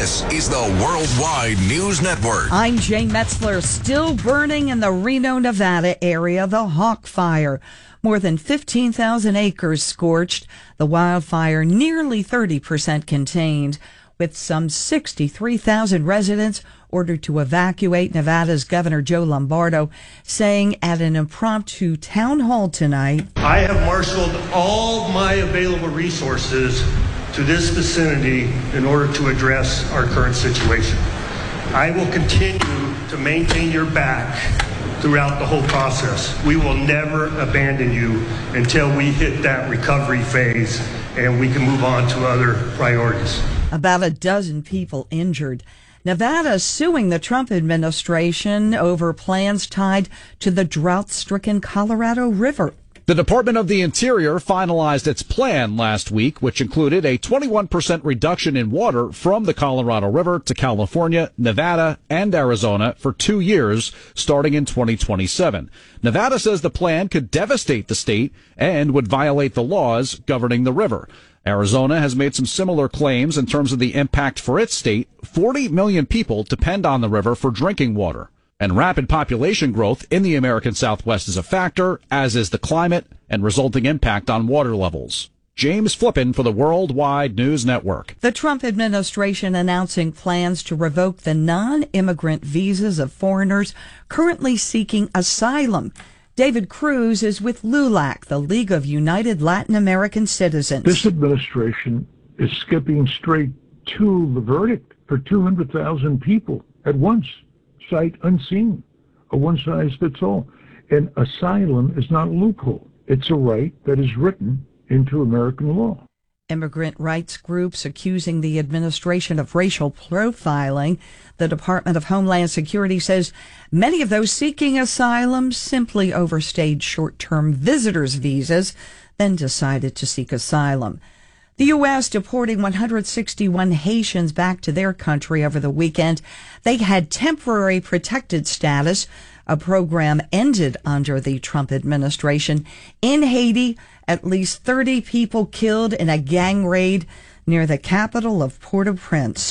This is the Worldwide News Network. I'm Jane Metzler. Still burning in the Reno, Nevada area, the Hawk Fire. More than 15,000 acres scorched. The wildfire nearly 30% contained, with some 63,000 residents ordered to evacuate. Nevada's Governor Joe Lombardo saying at an impromptu town hall tonight, I have marshaled all my available resources to this vicinity in order to address our current situation. I will continue to maintain your back throughout the whole process. We will never abandon you until we hit that recovery phase and we can move on to other priorities. About a dozen people injured. Nevada suing the Trump administration over plans tied to the drought-stricken Colorado River. The Department of the Interior finalized its plan last week, which included a 21% reduction in water from the Colorado River to California, Nevada, and Arizona for 2 years, starting in 2027. Nevada says the plan could devastate the state and would violate the laws governing the river. Arizona has made some similar claims in terms of the impact for its state. 40 million people depend on the river for drinking water. And rapid population growth in the American Southwest is a factor, as is the climate and resulting impact on water levels. James Flippin for the Worldwide News Network. The Trump administration announcing plans to revoke the non-immigrant visas of foreigners currently seeking asylum. David Cruz is with LULAC, the League of United Latin American Citizens. This administration is skipping straight to the verdict for 200,000 people at once. Sight unseen, a one-size-fits-all. And asylum is not a loophole. It's a right that is written into American law. Immigrant rights groups accusing the administration of racial profiling. The Department of Homeland Security says many of those seeking asylum simply overstayed short-term visitors' visas, then decided to seek asylum. The U.S. deporting 161 Haitians back to their country over the weekend. They had temporary protected status. A program ended under the Trump administration. In Haiti, at least 30 people killed in a gang raid near the capital of Port-au-Prince.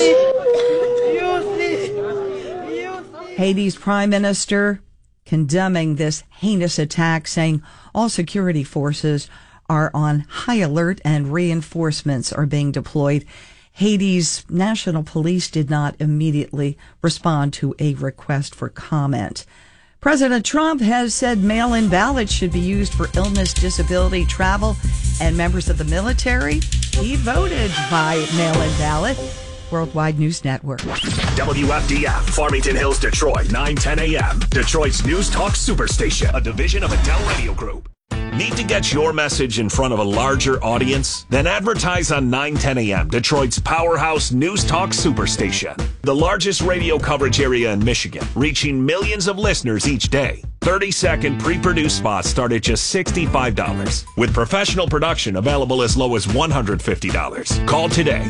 Haiti's prime minister condemning this heinous attack, saying all security forces are on high alert and reinforcements are being deployed. Haiti's national police did not immediately respond to a request for comment. President Trump has said mail-in ballots should be used for illness, disability, travel, and members of the military. He voted by mail-in ballot. Worldwide News Network. WFDF, Farmington Hills, Detroit, 9:10 a.m. Detroit's News Talk Superstation, a division of Adele Radio Group. Need to get your message in front of a larger audience? Then advertise on 9:10 a.m., Detroit's powerhouse News Talk Superstation. The largest radio coverage area in Michigan, reaching millions of listeners each day. 30-second pre-produced spots start at just $65, with professional production available as low as $150. Call today,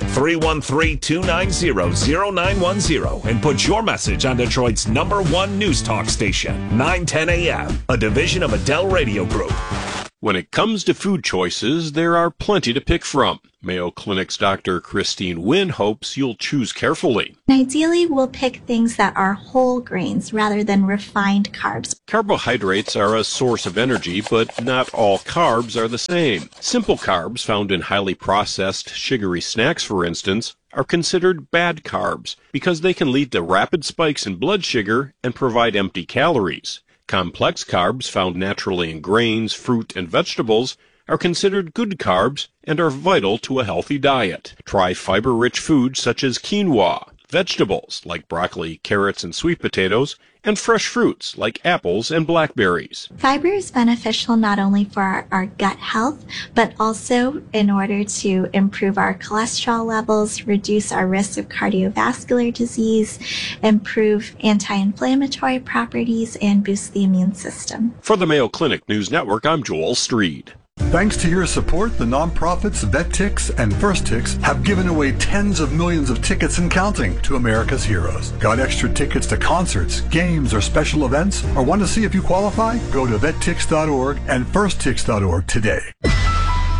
313-290-0910, and put your message on Detroit's #1 News Talk station, 9:10 a.m., a division of Adele Radio Group. When it comes to food choices, there are plenty to pick from. Mayo Clinic's Dr. Christine Wynn hopes you'll choose carefully. Ideally, we'll pick things that are whole grains rather than refined carbs. Carbohydrates are a source of energy, but not all carbs are the same. Simple carbs found in highly processed, sugary snacks, for instance, are considered bad carbs because they can lead to rapid spikes in blood sugar and provide empty calories. Complex carbs found naturally in grains, fruit, and vegetables are considered good carbs and are vital to a healthy diet. Try fiber-rich foods such as quinoa, vegetables like broccoli, carrots, and sweet potatoes, and fresh fruits like apples and blackberries. Fiber is beneficial not only for our gut health, but also in order to improve our cholesterol levels, reduce our risk of cardiovascular disease, improve anti-inflammatory properties, and boost the immune system. For the Mayo Clinic News Network, I'm Joel Streed. Thanks to your support, the nonprofits VetTix and FirstTix have given away tens of millions of tickets and counting to America's heroes. Got extra tickets to concerts, games, or special events? Or want to see if you qualify? Go to vettix.org and firsttix.org today.